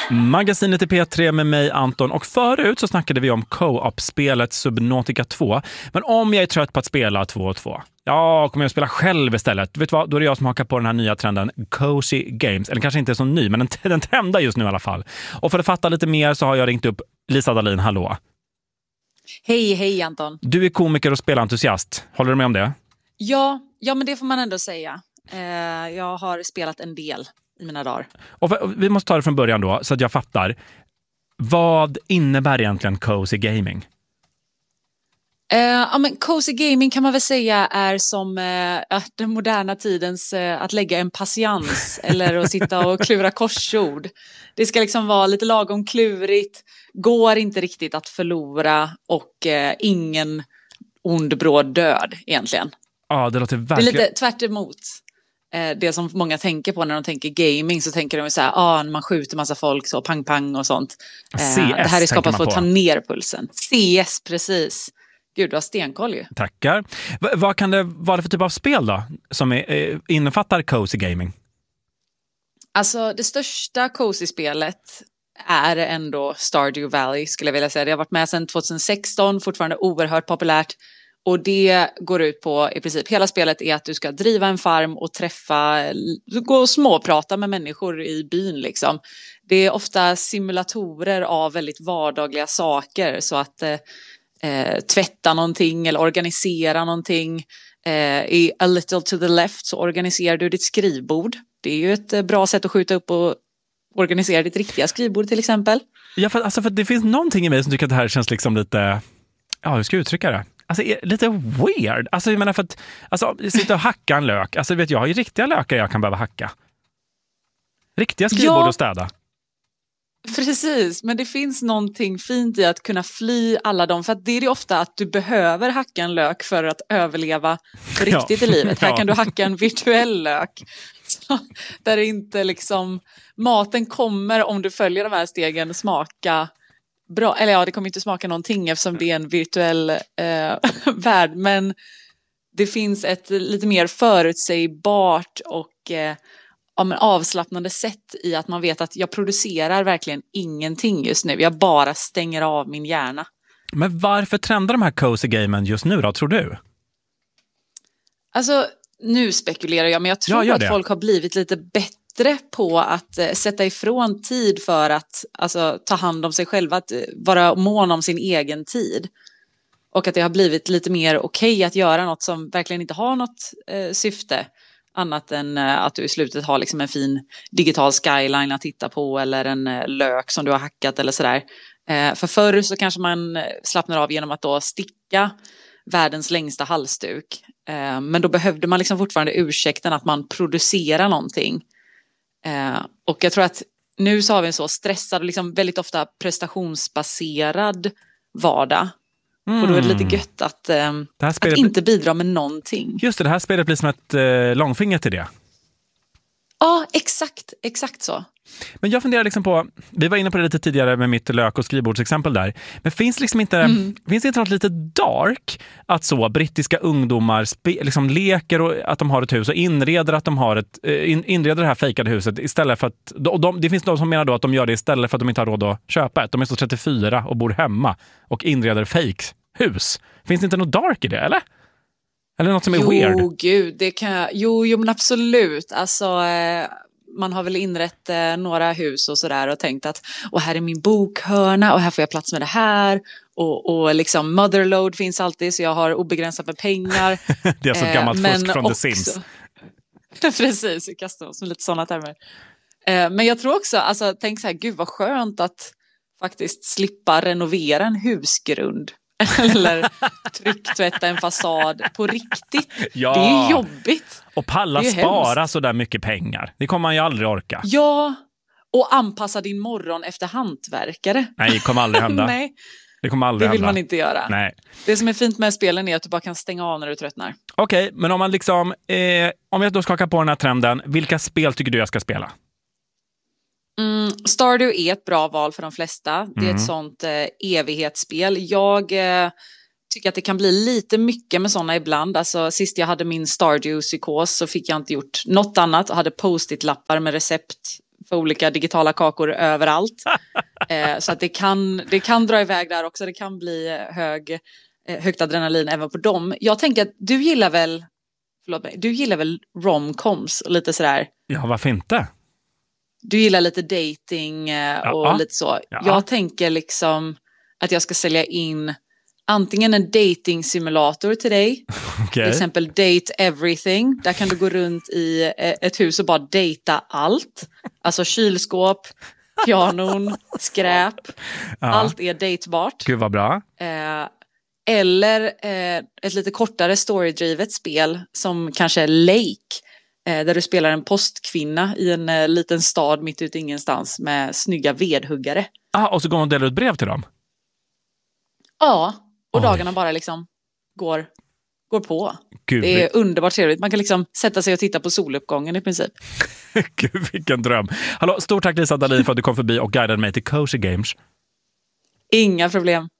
Magasinet i P3 med mig, Anton. Och förut så snackade vi om co-op-spelet Subnautica 2. Men om jag är trött på att spela 2 och 2, ja, kommer jag att spela själv istället. Vet du vad? Då är det jag som hakar på den här nya trenden Cozy Games. Eller kanske inte så ny, men den trendar just nu i alla fall. Och för att fatta lite mer så har jag ringt upp Lisa Dahlin. Hallå. Hej Anton. Du är komiker och spelentusiast. Håller du med om det? Ja, men det får man ändå säga. Jag har spelat en del i mina dagar. Och vi måste ta det från början då, så att jag fattar. Vad innebär egentligen Cozy Gaming? Men Cozy Gaming kan man väl säga är som den moderna tidens att lägga en patiens eller att sitta och klura korsord. Det ska liksom vara lite lagom klurigt, går inte riktigt att förlora och ingen ond bråd död egentligen. Ja, det låter verkligen... Det är lite tvärt emot det som många tänker på när de tänker gaming, så tänker de så här, när man skjuter massa folk så pang och sånt. CS, det här är skapat för att ta ner pulsen. CS, precis. Gud, du har stenkoll ju. Tackar. Vad kan det vara för typ av spel då som innefattar Cozy Gaming? Alltså det största Cozy-spelet är ändå Stardew Valley, skulle jag vilja säga. Det har varit med sedan 2016, fortfarande oerhört populärt. Och det går ut på, i princip hela spelet är att du ska driva en farm och gå och småprata med människor i byn liksom. Det är ofta simulatorer av väldigt vardagliga saker, så att tvätta någonting eller organisera någonting. I A Little to the Left så organiserar du ditt skrivbord. Det är ju ett bra sätt att skjuta upp och organisera ditt riktiga skrivbord till exempel. Ja, för det finns någonting i mig som tycker att det här känns liksom lite, hur ska jag uttrycka det? Alltså lite weird. Alltså jag menar för att sitta och hacka en lök. Alltså jag har ju riktiga lökar jag kan behöva hacka. Riktiga skrivbord och städa. Precis, men det finns någonting fint i att kunna fly alla dem. För att det är det ofta att du behöver hacka en lök för att överleva på riktigt i livet. Här kan du hacka en virtuell lök. Så, där det inte liksom, maten kommer, om du följer de här stegen, smaka bra. Eller det kommer inte smaka någonting eftersom det är en virtuell värld. Men det finns ett lite mer förutsägbart och avslappnande sätt i att man vet att jag producerar verkligen ingenting just nu. Jag bara stänger av min hjärna. Men varför trendar de här cozy gamen just nu då, tror du? Alltså, nu spekulerar jag, men jag tror att folk har blivit lite bättre på att sätta ifrån tid för att ta hand om sig själva, att vara mån om sin egen tid. Och att det har blivit lite mer okej att göra något som verkligen inte har något syfte. Annat än att du i slutet har liksom en fin digital skyline att titta på eller en lök som du har hackat eller sådär. För förr så kanske man slappnar av genom att då sticka världens längsta halsduk. Men då behövde man liksom fortfarande ursäkten att man producerar någonting. Och jag tror att nu så har vi en så stressad och liksom väldigt ofta prestationsbaserad vardag. Och då är det lite gött att inte bidra med någonting. Just det här spelet blir som ett långfinger till det. Ja, exakt så. Men jag funderar liksom på, vi var inne på det lite tidigare med mitt lök- och skrivbordsexempel där. Men finns liksom inte, finns det inte något lite dark att så brittiska ungdomar liksom leker och att de har ett hus och inreder att de har inreder det här fejkade huset istället för att, det finns de som menar då att de gör det istället för att de inte har råd att köpa ett. De är så 34 och bor hemma och inreder fejkhus. Finns det inte något dark i det, eller? Eller något som är weird? Jo, gud, det kan jag. Jo, men absolut. Alltså, man har väl inrett några hus och sådär och tänkt att här är min bokhörna och här får jag plats med det här. Och liksom motherload finns alltid, så jag har obegränsat med pengar. Det är så gammalt fusk från The Sims. Precis, vi kastar oss med lite sådana termer. Men jag tror också, tänk så här, gud vad skönt att faktiskt slippa renovera en husgrund. Eller trycktvätta en fasad på riktigt. Ja. Det är ju jobbigt. Och palla spara så där mycket pengar. Det kommer man ju aldrig orka. Ja, och anpassa din morgon efter hantverkare. Nej, det kommer aldrig hända. Nej, det kommer aldrig det vill hända. man inte göra. Nej. Det som är fint med spelen är att du bara kan stänga av när du tröttnar. Okej, men om man liksom om jag då skakar på den här trenden, vilka spel tycker du jag ska spela? Stardew är ett bra val för de flesta. Det är ett sånt evighetsspel. Jag tycker att det kan bli lite mycket med sådana ibland. Alltså, sist jag hade min Stardew-psykos så fick jag inte gjort något annat och hade post-it-lappar med recept för olika digitala kakor överallt. Så att det kan dra iväg där också. Det kan bli högt adrenalin även på dem. Jag tänker att du gillar väl romcoms och lite sådär. Ja, varför inte? Du gillar lite dating och lite så. Ja. Jag tänker liksom att jag ska sälja in antingen en dating simulator till dig. Okay. Till exempel Date Everything. Där kan du gå runt i ett hus och bara dejta allt. Alltså kylskåp, pianon, skräp. Ja. Allt är datebart. Gud vad bra. Eller ett lite kortare storydrivet spel som kanske är Lake. Där du spelar en postkvinna i en liten stad mitt ute ingenstans med snygga vedhuggare. Och så går man och delar ut brev till dem? Ja, och dagarna bara liksom går på. Gud, det är underbart trevligt. Man kan liksom sätta sig och titta på soluppgången i princip. Gud, vilken dröm. Hallå, stort tack Lisa Dahlin för att du kom förbi och guidade mig till Cozy Games. Inga problem.